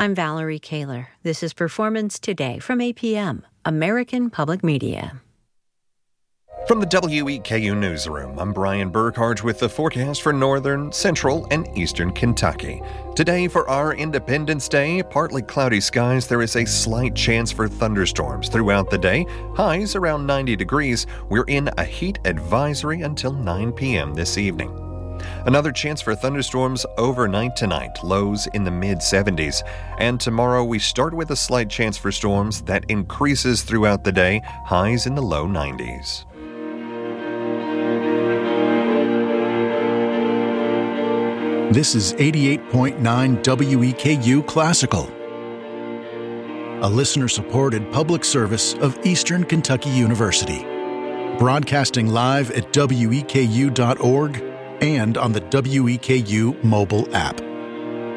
I'm Valerie Kaler. This is Performance Today from APM, American Public Media. From the WEKU Newsroom, I'm Brian Burkhardt with the forecast for northern, central, and eastern Kentucky. Today, for our Independence Day, partly cloudy skies, there is a slight chance for thunderstorms throughout the day. Highs around 90 degrees. We're in a heat advisory until 9 p.m. this evening. Another chance for thunderstorms overnight tonight, lows in the mid-70s. And tomorrow we start with a slight chance for storms that increases throughout the day, highs in the low 90s. This is 88.9 WEKU Classical, a listener-supported public service of Eastern Kentucky University, broadcasting live at weku.org and on the WEKU mobile app.